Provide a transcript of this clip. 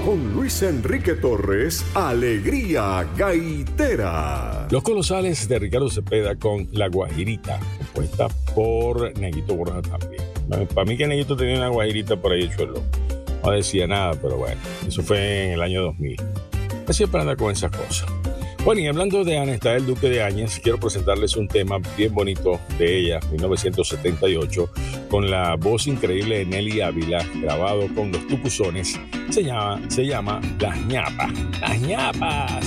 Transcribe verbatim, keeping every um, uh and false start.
con Luis Enrique Torres, Alegría Gaitera. Los Colosales de Ricardo Cepeda con La Guajirita, compuesta por Neguito Borja también. Para mí que Neguito tenía una guajirita por ahí hecho el loco. No decía nada, pero bueno, eso fue en el año dos mil. Así es para andar con esas cosas. Bueno, y hablando de Ana Estael Duque de Áñez, quiero presentarles un tema bien bonito de ella, mil novecientos setenta y ocho, con la voz increíble de Nelly Ávila, grabado con los Tucusones. Se llama, se llama Las ñapas. Las ñapas.